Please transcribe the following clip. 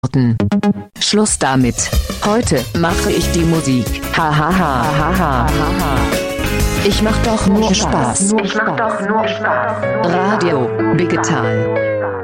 Schluss damit. Heute mache ich die Musik. Ha ha ha ha ha ha. Ich mach doch nur Spaß. Radio Digital.